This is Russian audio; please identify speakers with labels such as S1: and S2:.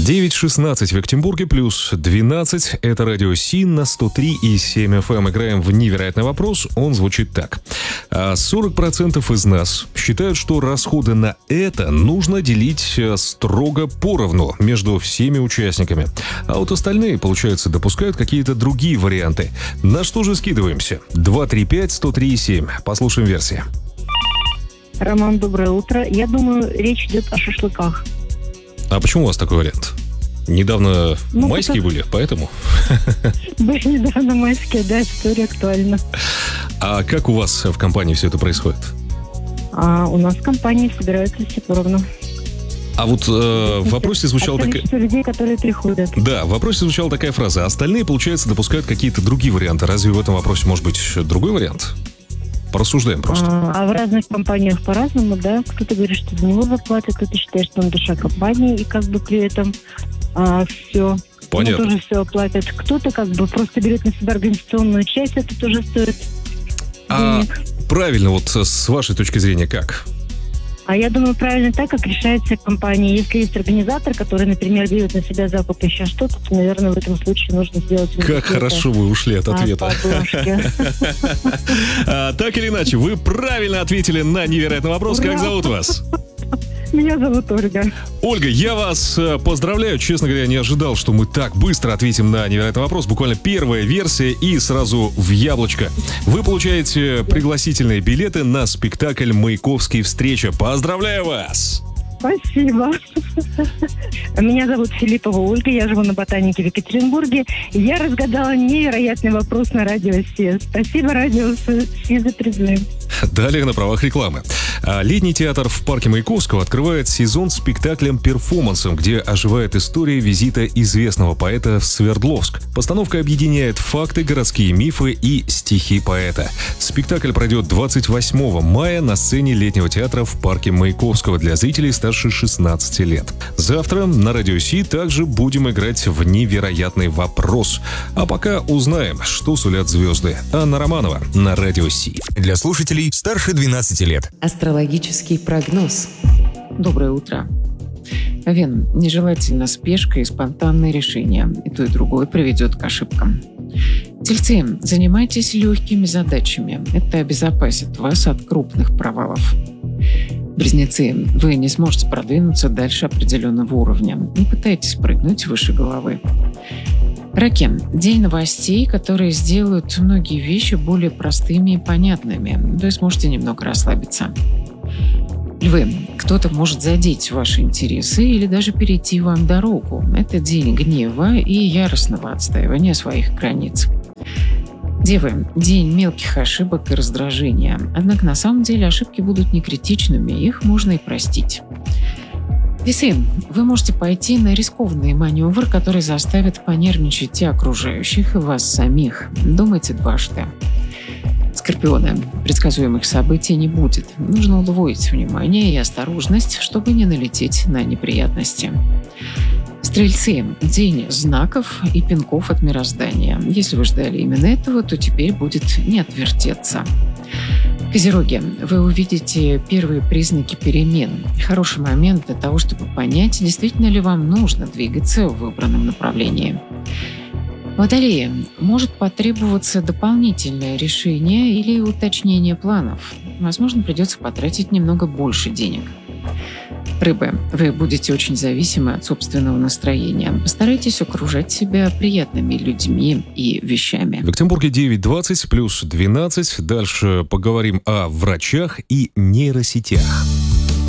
S1: 9:16 в Екатеринбурге, плюс 12. Это радио СИН на 103,7 FM. Играем в невероятный вопрос. Он звучит так. 40% из нас считают, что расходы на это нужно делить строго поровну между всеми участниками. А вот остальные, получается, допускают какие-то другие варианты. На что же скидываемся? 235-103,7. Послушаем версии.
S2: Роман, доброе утро. Я думаю, речь идет о шашлыках.
S1: А почему у вас такой вариант? Недавно майские были, поэтому?
S2: Были недавно майские, да, история актуальна.
S1: А как у вас в компании все это происходит?
S2: У нас в компании собираются все поровну.
S1: А вот в вопросе звучала такая...
S2: количество людей, которые приходят.
S1: Да, в вопросе звучала такая фраза. Остальные, получается, допускают какие-то другие варианты. Разве в этом вопросе может быть другой вариант? Порассуждаем просто.
S2: А в разных компаниях по-разному, да. Кто-то говорит, что за него заплатят, кто-то считает, что он душа компании, и как бы при этом все.
S1: Понятно.
S2: Тоже все оплатят. Кто-то как бы просто берет на себя организационную часть, это тоже стоит денег.
S1: Правильно, вот с вашей точки зрения, как?
S2: Я думаю, правильно так, как решается компания. Если есть организатор, который, например, берет на себя закуп еще что-то, то, наверное, в этом случае нужно сделать...
S1: Как хорошо вы ушли от ответа. Так или иначе, вы правильно ответили на невероятный вопрос. Как зовут вас?
S2: Меня зовут Ольга.
S1: Ольга, я вас поздравляю. Честно говоря, не ожидал, что мы так быстро ответим на невероятный вопрос. Буквально первая версия и сразу в яблочко. Вы получаете пригласительные билеты на спектакль «Маяковский. Встреча». Поздравляю вас!
S2: Спасибо. Меня зовут Филиппова Ольга, я живу на Ботанике в Екатеринбурге. Я разгадала невероятный вопрос на радио СИ. Спасибо радио СИ за призыв.
S1: Далее на правах рекламы. Летний театр в парке Маяковского открывает сезон спектаклем-перформансом, где оживает история визита известного поэта в Свердловск. Постановка объединяет факты, городские мифы и стихи поэта. Спектакль пройдет 28 мая на сцене летнего театра в парке Маяковского для зрителей старше 16 лет. Завтра на радио СИ также будем играть в невероятный вопрос. А пока узнаем, что сулят звезды. Анна Романова на радио СИ.
S3: Для слушателей старше 12 лет.
S4: Астрологический прогноз.
S5: Доброе утро. Овен, нежелательна спешка и спонтанные решения. И то, и другое приведет к ошибкам. Тельцы, занимайтесь легкими задачами. Это обезопасит вас от крупных провалов. Близнецы, вы не сможете продвинуться дальше определенного уровня. Не пытайтесь прыгнуть выше головы. Раки. День новостей, которые сделают многие вещи более простыми и понятными. Вы сможете немного расслабиться. Львы. Кто-то может задеть ваши интересы или даже перейти вам дорогу. Это день гнева и яростного отстаивания своих границ. Девы. День мелких ошибок и раздражения. Однако на самом деле ошибки будут не критичными, их можно и простить. Весы. Вы можете пойти на рискованный маневр, который заставит понервничать и окружающих, и вас самих. Думайте дважды. Скорпионы. Предсказуемых событий не будет. Нужно удвоить внимание и осторожность, чтобы не налететь на неприятности. Стрельцы. День знаков и пинков от мироздания. Если вы ждали именно этого, то теперь будет не отвертеться. Козероги. Вы увидите первые признаки перемен. Хороший момент для того, чтобы понять, действительно ли вам нужно двигаться в выбранном направлении. Водолеи. Может потребоваться дополнительное решение или уточнение планов. Возможно, придется потратить немного больше денег. Рыбы. Вы будете очень зависимы от собственного настроения. Постарайтесь окружать себя приятными людьми и вещами.
S1: В Екатеринбурге 9:20, плюс 12. Дальше поговорим о врачах и нейросетях.